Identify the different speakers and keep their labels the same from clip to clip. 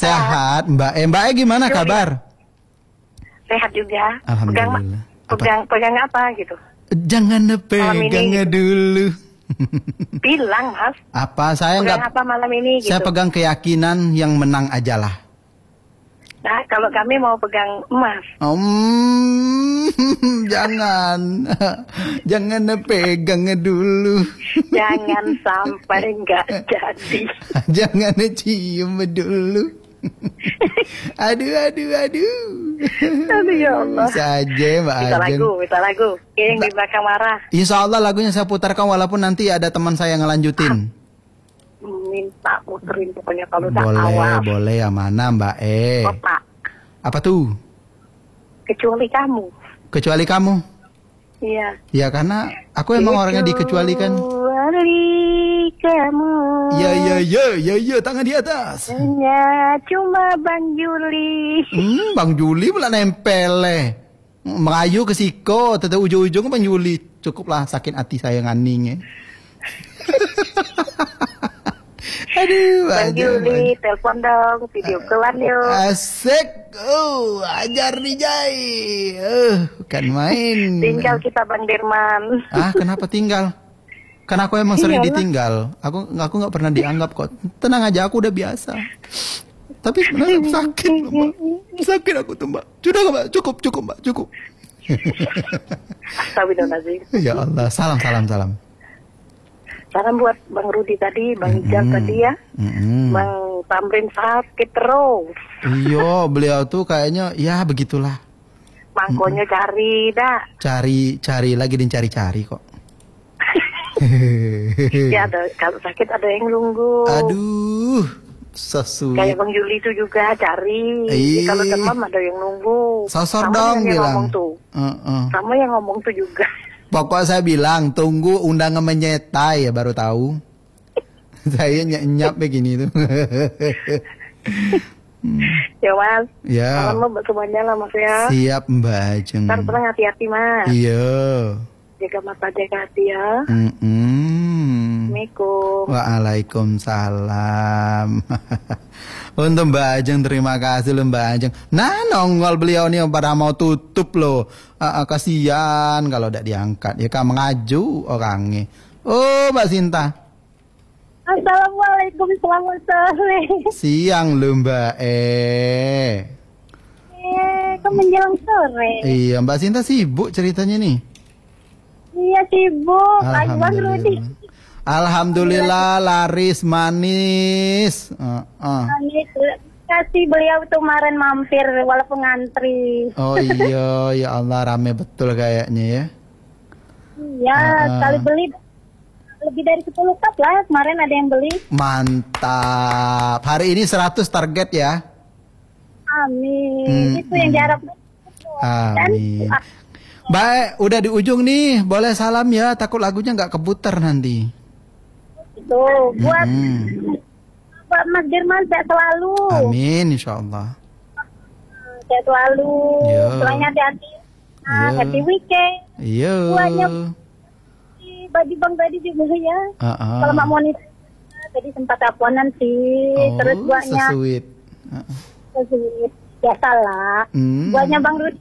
Speaker 1: Sehat, Mbak Mbak gimana
Speaker 2: Juli.
Speaker 1: kabar?
Speaker 2: Sehat juga.
Speaker 1: Alhamdulillah.
Speaker 2: Pegang apa gitu?
Speaker 1: Jangan
Speaker 2: Malam ini
Speaker 1: pegang
Speaker 2: gitu.
Speaker 1: dulu.
Speaker 2: Bilang Mas.
Speaker 1: Apa saya
Speaker 2: Pegang
Speaker 1: nggak?
Speaker 2: apa malam ini gitu?
Speaker 1: Saya pegang keyakinan yang menang ajalah.
Speaker 2: Nah, kalau kami mau pegang emas.
Speaker 1: Jangan, jangan pegang dulu.
Speaker 2: Jangan sampai nggak jadi.
Speaker 1: Jangan cium dulu. Aduh.
Speaker 2: Aduh ya Allah.
Speaker 1: Bisa aja Mbak Ajeng.
Speaker 2: Minta lagu. Yang di belakang marah.
Speaker 1: Insya Allah lagunya saya putarkan walaupun nanti ada teman saya yang ngelanjutin.
Speaker 2: Minta muterin pokoknya kalau udah awal.
Speaker 1: Boleh ya mana Mbak
Speaker 2: Kota.
Speaker 1: Apa tuh?
Speaker 2: Kecuali kamu.
Speaker 1: Kecuali kamu?
Speaker 2: Iya.
Speaker 1: Ya karena aku emang orangnya dikecualikan.
Speaker 2: Kecuali kamu.
Speaker 1: Ya, tangan di atas.
Speaker 2: Hanya cuma Bang Juli.
Speaker 1: Bang Juli pula nempel Merayu ke siko, tetap ujung-ujung Bang Juli. Cukuplah sakit hati saya nganing ya. Aduh,
Speaker 2: Bang Juli, telepon dong, video callan yuk.
Speaker 1: Asik. Ajar nih Jai. Bukan main.
Speaker 2: Tinggal kita Bang Dirman.
Speaker 1: Kenapa tinggal? Karena aku emang sering ditinggal. Aku nggak pernah dianggap kok. Tenang aja, aku udah biasa. Tapi sebenarnya sakit, Mbak. Sakit aku tuh, Mbak. Sudah nggak, Mbak? Cukup, Mbak. Cukup.
Speaker 2: Astagfirullahaladzim.
Speaker 1: Ya Allah, salam.
Speaker 2: Salam buat Bang Rudi tadi, Bang Ijal tadi ya. Bang Tamrin sakit terus.
Speaker 1: Iya, beliau tuh kayaknya ya begitulah.
Speaker 2: Mangkonya cari dah.
Speaker 1: Cari lagi dan cari kok.
Speaker 2: Ya ada, kalau sakit ada yang nunggu.
Speaker 1: Aduh, sesuai.
Speaker 2: Kayak Bang Juli itu juga cari. Kalau demam ada yang nunggu.
Speaker 1: Sosor
Speaker 2: sama
Speaker 1: dong
Speaker 2: yang
Speaker 1: bilang.
Speaker 2: Ngomong tuh. Sama yang ngomong tuh juga.
Speaker 1: Pokok saya bilang tunggu undangan menyetai ya baru tahu. Saya nyap begini tuh.
Speaker 2: Ya Mas.
Speaker 1: Ya.
Speaker 2: Salam buat semuanya lah Mas ya.
Speaker 1: Siap Mbak Ajeng.
Speaker 2: Ntar tenang hati-hati Mas.
Speaker 1: Iya.
Speaker 2: Jaga mata, jaga hati ya. Assalamualaikum.
Speaker 1: Waalaikumsalam. Untuk Mbak Ajeng, terima kasih loh Mbak Ajeng. Nah nongol beliau nih pada mau tutup loh. Kasihan kalau tidak diangkat. Ya kan mengaju orangnya. Oh Mbak Sinta.
Speaker 2: Assalamualaikum, selamat sore.
Speaker 1: Siang loh Mbak
Speaker 2: Kan menjelang sore.
Speaker 1: Iya Mbak Sinta sibuk ceritanya nih.
Speaker 2: Iya sibuk.
Speaker 1: Alhamdulillah laris manis.
Speaker 2: Kasih beliau kemarin mampir walaupun ngantri.
Speaker 1: Oh iya, ya Allah rame betul kayaknya ya.
Speaker 2: Iya, sekali beli lebih dari 10 cup lah. Kemarin ada yang beli.
Speaker 1: Mantap. Hari ini 100 target ya.
Speaker 2: Amin. Itu yang diharap.
Speaker 1: Amin. Baik, udah di ujung nih. Boleh salam ya, takut lagunya nggak keputar nanti.
Speaker 2: Itu buat Mas Dirman sehat selalu.
Speaker 1: Amin, insya Allah.
Speaker 2: Sehat selalu. Selainnya hati-hati. Happy weekend.
Speaker 1: Iya.
Speaker 2: Buahnya bagi Bang tadi juga ya. Kalau Mbak Moni tadi sempat teleponan sih. Terus buahnya
Speaker 1: sweet.
Speaker 2: Biasalah. Buahnya Bang Rudi.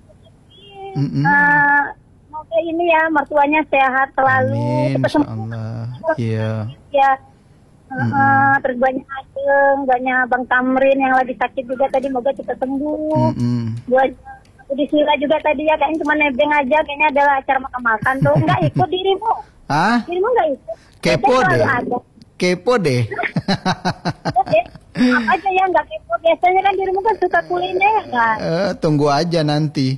Speaker 2: Semoga ini ya mertuanya sehat selalu.
Speaker 1: Amin, insya Allah. Iya.
Speaker 2: Ya. Terus banyak Ajeng, banyak Bang Tamrin yang lagi sakit juga tadi, moga kita sembuh. Buat di Sila juga tadi ya, kayaknya cuma nebeng aja, kayaknya adalah acara makan-makan tuh. Enggak ikut dirimu. Dirimu enggak ikut.
Speaker 1: Kepo deh.
Speaker 2: Apa aja ya enggak kepo, biasanya kan dirimu kan suka kuliner kan.
Speaker 1: Tunggu aja nanti.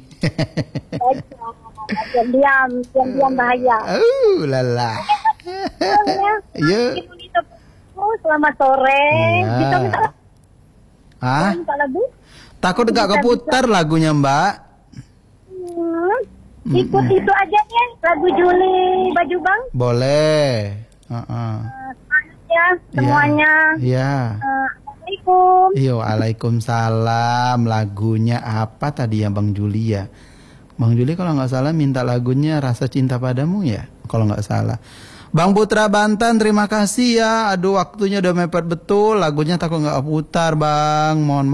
Speaker 2: Diam bahaya.
Speaker 1: Lala.
Speaker 2: Iya. Selamat sore. Bisa minta lagu?
Speaker 1: Takut gak keputar lagunya Mbak.
Speaker 2: Ikut itu aja nih lagu Juli Baju Bang.
Speaker 1: Boleh.
Speaker 2: Ya semuanya.
Speaker 1: Iya.
Speaker 2: Assalamualaikum.
Speaker 1: Iya, waalaikumsalam. Lagunya apa tadi ya Bang Juli ya? Bang Juli kalau nggak salah minta lagunya Rasa Cinta Padamu ya, kalau nggak salah. Bang Putra Banten, terima kasih ya. Aduh waktunya udah mepet betul. Lagunya takut nggak putar Bang. Mohon